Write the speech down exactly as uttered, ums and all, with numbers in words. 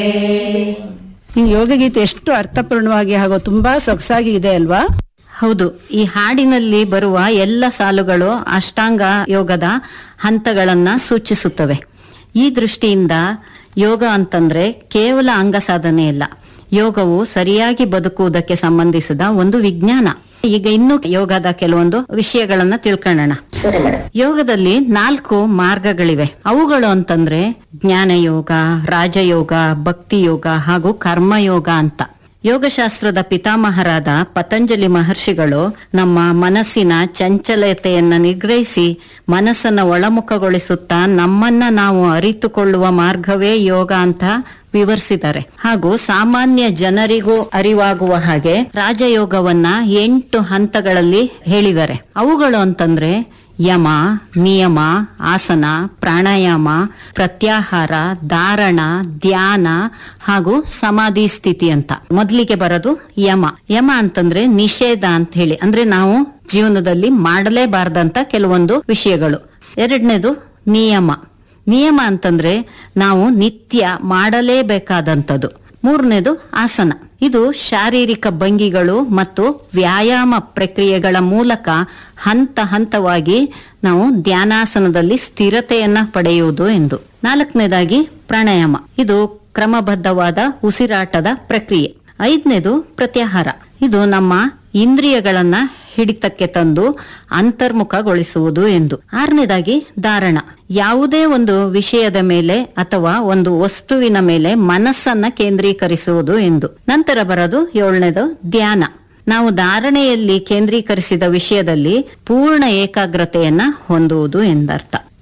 ಈ ಯೋಗಗೀತೆ ಎಷ್ಟು ಅರ್ಥಪೂರ್ಣವಾಗಿ ಹಾಗೂ ತುಂಬಾ ಸೊಗಸಾಗಿ ಇದೆ ಅಲ್ವಾ? ಹೌದು, ಈ ಹಾಡಿನಲ್ಲಿ ಬರುವ ಎಲ್ಲ ಸಾಲುಗಳು ಅಷ್ಟಾಂಗ ಯೋಗದ ಹಂತಗಳನ್ನ ಸೂಚಿಸುತ್ತವೆ. ಈ ದೃಷ್ಟಿಯಿಂದ ಯೋಗ ಅಂತಂದ್ರೆ ಕೇವಲ ಅಂಗ ಸಾಧನೆಯಲ್ಲ, ಯೋಗವು ಸರಿಯಾಗಿ ಬದುಕುವುದಕ್ಕೆ ಸಂಬಂಧಿಸಿದ ಒಂದು ವಿಜ್ಞಾನ. ಈಗ ಇನ್ನು ಯೋಗದ ಕೆಲವೊಂದು ವಿಷಯಗಳನ್ನ ತಿಳ್ಕೊಳ್ಳೋಣ. ಯೋಗದಲ್ಲಿ ನಾಲ್ಕು ಮಾರ್ಗಗಳಿವೆ. ಅವುಗಳು ಅಂತಂದ್ರೆ ಜ್ಞಾನ ಯೋಗ, ರಾಜಯೋಗ, ಭಕ್ತಿ ಯೋಗ ಹಾಗೂ ಕರ್ಮಯೋಗ ಅಂತ. ಯೋಗಶಾಸ್ತ್ರದ ಪಿತಾಮಹರಾದ ಪತಂಜಲಿ ಮಹರ್ಷಿಗಳು ನಮ್ಮ ಮನಸ್ಸಿನ ಚಂಚಲತೆಯನ್ನ ನಿಗ್ರಹಿಸಿ ಮನಸ್ಸನ್ನ ಒಳಮುಖಗೊಳಿಸುತ್ತಾ ನಮ್ಮನ್ನ ನಾವು ಅರಿತುಕೊಳ್ಳುವ ಮಾರ್ಗವೇ ಯೋಗ ಅಂತ ವಿವರಿಸಿದ್ದಾರೆ. ಹಾಗೂ ಸಾಮಾನ್ಯ ಜನರಿಗೂ ಅರಿವಾಗುವ ಹಾಗೆ ರಾಜಯೋಗವನ್ನ ಎಂಟು ಹಂತಗಳಲ್ಲಿ ಹೇಳಿದ್ದಾರೆ. ಅವುಗಳು ಅಂತಂದ್ರೆ ಯಮ, ನಿಯಮ, ಆಸನ, ಪ್ರಾಣಾಯಾಮ, ಪ್ರತ್ಯಾಹಾರ, ಧಾರಣ, ಧ್ಯಾನ ಹಾಗೂ ಸಮಾಧಿ ಸ್ಥಿತಿ ಅಂತ. ಮೊದಲಿಗೆ ಬರೋದು ಯಮ. ಯಮ ಅಂತಂದ್ರೆ ನಿಷೇಧ ಅಂತ ಹೇಳಿ, ಅಂದ್ರೆ ನಾವು ಜೀವನದಲ್ಲಿ ಮಾಡಲೇಬಾರ್ದಂತ ಕೆಲವೊಂದು ವಿಷಯಗಳು. ಎರಡನೇದು ನಿಯಮ. ನಿಯಮ ಅಂತಂದ್ರೆ ನಾವು ನಿತ್ಯ ಮಾಡಲೇಬೇಕಾದಂಥದ್ದು. ಮೂರನೇದು ಆಸನ. ಇದು ಶಾರೀರಿಕ ಭಂಗಿಗಳು ಮತ್ತು ವ್ಯಾಯಾಮ ಪ್ರಕ್ರಿಯೆಗಳ ಮೂಲಕ ಹಂತ ಹಂತವಾಗಿ ನಾವು ಧ್ಯಾನಾಸನದಲ್ಲಿ ಸ್ಥಿರತೆಯನ್ನ ಪಡೆಯುವುದು ಎಂದು. ನಾಲ್ಕನೇದಾಗಿ ಪ್ರಾಣಾಯಾಮ. ಇದು ಕ್ರಮಬದ್ಧವಾದ ಉಸಿರಾಟದ ಪ್ರಕ್ರಿಯೆ. ಐದನೇದು ಪ್ರತ್ಯಾಹಾರ. ಇದು ನಮ್ಮ ಇಂದ್ರಿಯಗಳನ್ನ ಹಿಡಿತಕ್ಕೆ ತಂದು ಅಂತರ್ಮುಖಗೊಳಿಸುವುದು ಎಂದು. ಆರನೇದಾಗಿ ಧಾರಣ. ಯಾವುದೇ ಒಂದು ವಿಷಯದ ಮೇಲೆ ಅಥವಾ ಒಂದು ವಸ್ತುವಿನ ಮೇಲೆ ಮನಸ್ಸನ್ನ ಕೇಂದ್ರೀಕರಿಸುವುದು ಎಂದು. ನಂತರ ಬರೋದು ಏಳನೇದು ಧ್ಯಾನ. ನಾವು ಧಾರಣೆಯಲ್ಲಿ ಕೇಂದ್ರೀಕರಿಸಿದ ವಿಷಯದಲ್ಲಿ ಪೂರ್ಣ ಏಕಾಗ್ರತೆಯನ್ನ ಹೊಂದುವುದು ಎಂದರ್ಥ.